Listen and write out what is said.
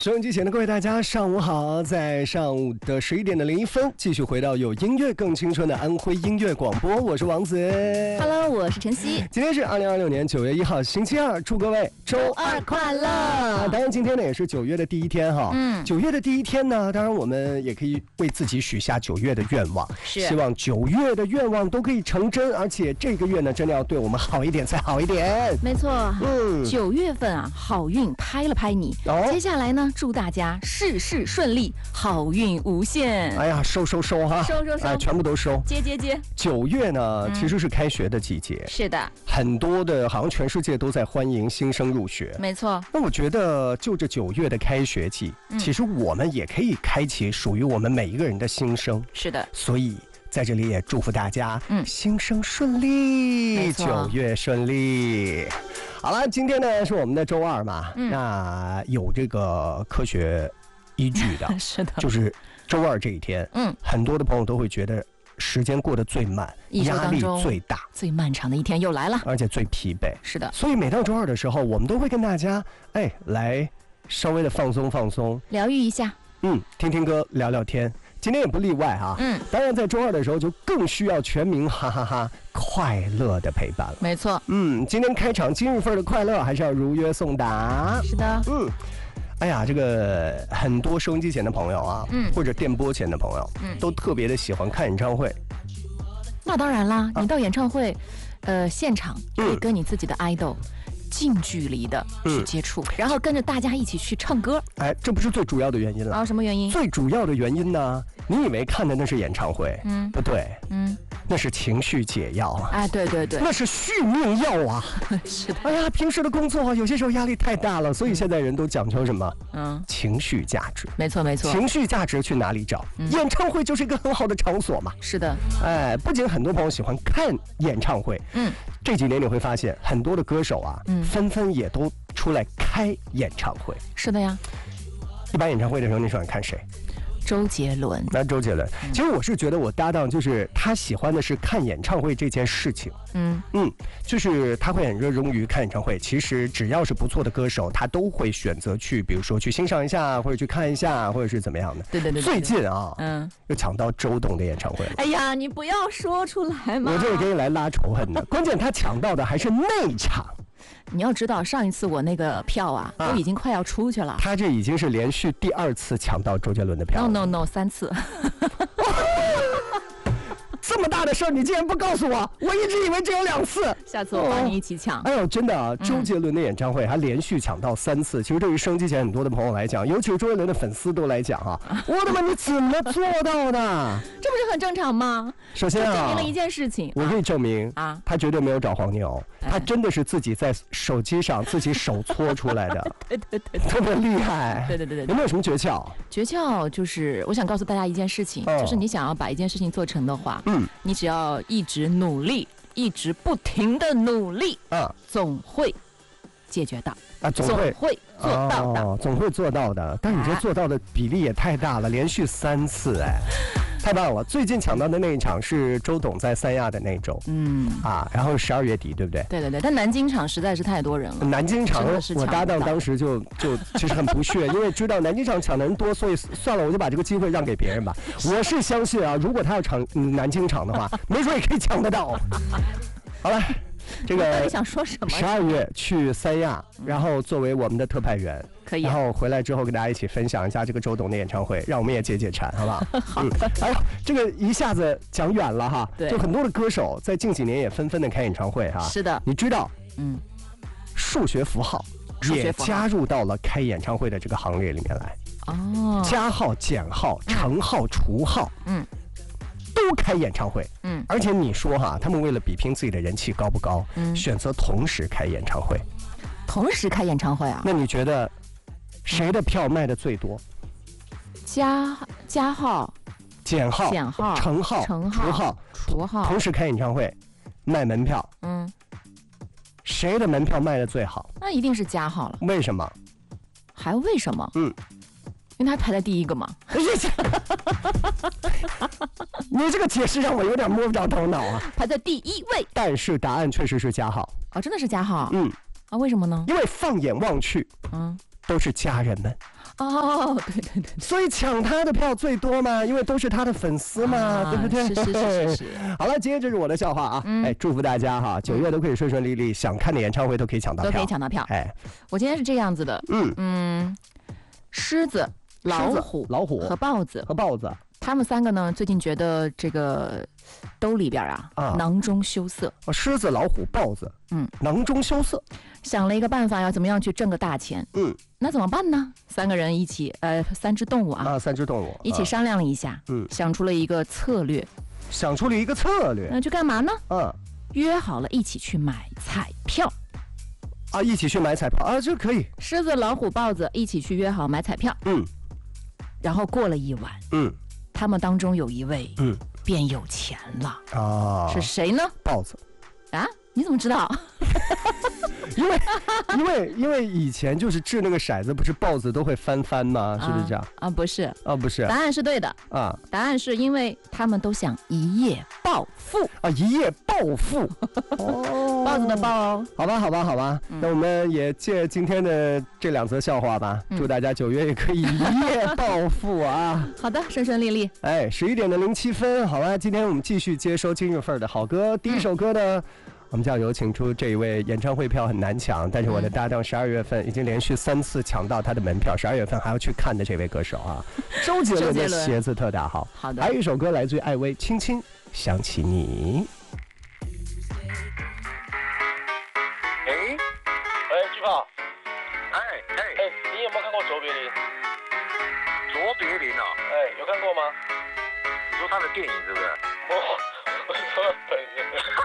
收音机前的各位大家上午好，在上午的11点的01分，继续回到有音乐更青春的安徽音乐广播，我是王子。 Hello， 我是晨曦。 今天是2026年9月1号星期二，祝各位周二快乐。当然今天呢也是9月的第一天哈。9月的第一天呢，当然我们也可以为自己许下9月的愿望，希望9月的愿望都可以成真，而且这个月呢真的要对我们好一点才好一点。 没错，9月份啊，好运拍了拍你。接下来呢，祝大家事事顺利，好运无限。 哎呀，收哈，收，全部都收， 接。 9月呢，其实是开学的季节。 是的， 很多的，好像全世界都在欢迎新生入学。 没错。 那我觉得，就这9月的开学季，其实我们也可以开启属于我们每一个人的新生。 是的， 所以在这里也祝福大家，新生顺利，9月顺利。好了，今天呢是我们的周二嘛，那有这个科学依据的， 是的， 就是周二这一天，很多的朋友都会觉得时间过得最慢，压力最大， 最漫长的一天又来了， 而且最疲惫。 是的， 所以每到周二的时候，我们都会跟大家来稍微的放松， 疗愈一下， 听听歌，聊聊天。今天也不例外哈，当然在周二的时候就更需要全民哈哈哈快乐的陪伴了。 没错， 今天开场今日份的快乐还是要如约送达。 是的， 哎呀，这个很多收音机前的朋友啊，或者电波前的朋友，都特别的喜欢看演唱会。 那当然啦，你到演唱会，现场可以跟你自己的 idol。近距离的去接触，然后跟着大家一起去唱歌。 这不是最主要的原因了。 什么原因？ 最主要的原因呢？你以为看的那是演唱会？不对，那是情绪解药啊！ 对， 那是续命药啊！ 是的。 哎呀，平时的工作有些时候压力太大了，所以现在人都讲究什么？情绪价值。 没错。 情绪价值去哪里找？演唱会就是一个很好的场所嘛。 是的。 不仅很多朋友喜欢看演唱会，这几年你会发现很多的歌手啊，纷纷也都出来开演唱会。 是的呀。 一般演唱会的时候，你喜欢看谁？ 周杰伦。 那周杰伦，其实我是觉得我搭档就是他喜欢的是看演唱会这件事情。就是他会很热衷于看演唱会。其实只要是不错的歌手，他都会选择去，比如说去欣赏一下，或者去看一下，或者是怎么样的。 对。 最近啊，又抢到周董的演唱会了。 哎呀，你不要说出来嘛！ 我这个给你来拉仇恨的。关键他抢到的还是内场。 你要知道，上一次我那个票都已经快要出去了。 他这已经是连续第2次抢到周杰伦的票了。 No， 3次。 这么大的事儿，你竟然不告诉我！我一直以为只有2次。 下次我帮你一起抢。 哎呦，真的啊！周杰伦的演唱会还连续抢到3次。其实对于收音机前很多的朋友来讲，尤其是周杰伦的粉丝都来讲啊，我的妈，你怎么做到的？ 这不是很正常吗？ 首先证明了一件事情， 我可以证明他绝对没有找黄牛，他真的是自己在手机上自己手搓出来的。 对， 特别厉害。 对。 有没有什么诀窍？ 诀窍就是我想告诉大家一件事情，就是你想要把一件事情做成的话，你只要一直努力，一直不停的努力，总会解决到。总会做到的， 总会做到的。但你这做到的比例也太大了，连续3次，太棒了！最近抢到的那一场是周董在三亚的那周，然后12月底，对不对？ 对。但南京场实在是太多人了。南京场我搭档当时就其实很不屑，因为知道南京场抢的人多，所以算了，我就把这个机会让给别人吧。我是相信啊，如果他要抢南京场的话，没准也可以抢得到。好了。这个你想说什么 ？12月去三亚，然后作为我们的特派员， 可以。 然后回来之后跟大家一起分享一下这个周董的演唱会，让我们也解解馋，好不好？ 好的。 哎呦，这个一下子讲远了哈。 对。 就很多的歌手在近几年也纷纷的开演唱会哈。 是的。 你知道，数学符号也加入到了开演唱会的这个行列里面来。加号、减号、乘号、除号。都开演唱会，而且你说哈，他们为了比拼自己的人气高不高，选择同时开演唱会。 同时开演唱会啊？ 那你觉得谁的票卖的最多？ 加号、 减号、乘号、除号，同时开演唱会，卖门票，谁的门票卖的最好？ 那一定是加号了。 为什么？ 还为什么？因为他排在第一个嘛。 你这个解释让我有点摸不着头脑啊。 排在第1位， 但是答案确实是加号。 真的是加号。为什么呢？ 因为放眼望去， 都是家人们。 哦，对， 所以抢他的票最多嘛，因为都是他的粉丝嘛，对不对？ 是。 好了，今天这是我的笑话啊，祝福大家哈，9月都可以顺顺利利，想看的演唱会都可以抢到票， 我今天是这样子的，狮子、老虎和豹子，他们3个呢，最近觉得这个兜里边囊中羞涩。 狮子、老虎、豹子，囊中羞涩， 想了一个办法，要怎么样去挣个大钱。那怎么办呢？3个人一起，3只动物 ，3只动物一起商量了一下，想出了一个策略。 那去干嘛呢？约好了一起去买彩票。 一起去买彩票啊，这可以。 狮子、老虎、豹子一起去约好买彩票。然后过了一晚，他们当中有一位，变有钱了。是谁呢？ 豹子。 你怎么知道？ 因为以前就是掷那个骰子，不是豹子都会翻吗？是不是这样？ 不是。 不是。 答案是对的。答案是因为他们都想一夜暴富。 一夜暴富。 豹子的豹哦。 好吧。那我们也借今天的这2则笑话吧，祝大家9月也可以一夜暴富啊！ 好的，顺顺利利。 11点07分，好了，今天我们继续接收今日份的好歌。第一首歌呢，我们将有请出这一位演唱会票很难抢，但是我的搭档12月份已经连续3次抢到他的门票，12月份还要去看的这位歌手周杰伦的鞋子特大号。 好的。 还有一首歌来自于艾薇，轻轻想起你。 巨炮，你有没有看过卓别林？ 卓别林有看过吗？ 你说他的电影是不是？ 我说本人。